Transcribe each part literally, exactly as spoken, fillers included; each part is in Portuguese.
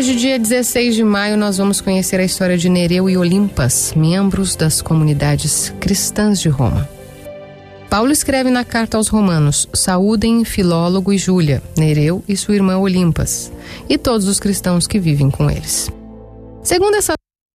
Hoje, dia dezesseis de maio, nós vamos conhecer a história de Nereu e Olimpas, membros das comunidades cristãs de Roma. Paulo escreve na carta aos Romanos: saúdem Filólogo e Júlia, Nereu e sua irmã Olimpas, e todos os cristãos que vivem com eles. Segundo essa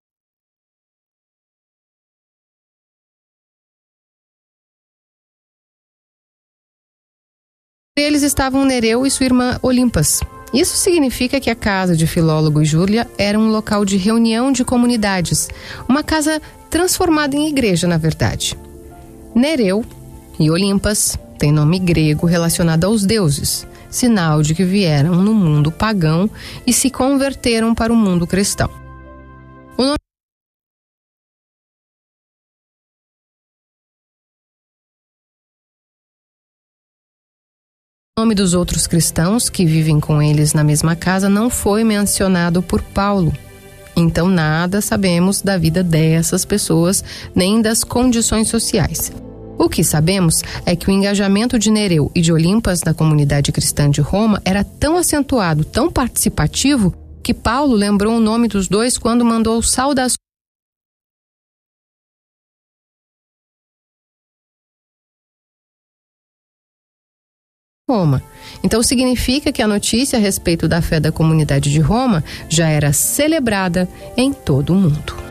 eles estavam Nereu e sua irmã Olimpas. Isso significa que a casa de Filólogo e Júlia era um local de reunião de comunidades, uma casa transformada em igreja, na verdade. Nereu e Olimpas têm nome grego relacionado aos deuses, sinal de que vieram no mundo pagão e se converteram para o mundo cristão. O nome O nome dos outros cristãos que vivem com eles na mesma casa não foi mencionado por Paulo. Então nada sabemos da vida dessas pessoas, nem das condições sociais. O que sabemos é que o engajamento de Nereu e de Olimpas na comunidade cristã de Roma era tão acentuado, tão participativo, que Paulo lembrou o nome dos dois quando mandou saudações Roma. Então significa que a notícia a respeito da fé da comunidade de Roma já era celebrada em todo o mundo.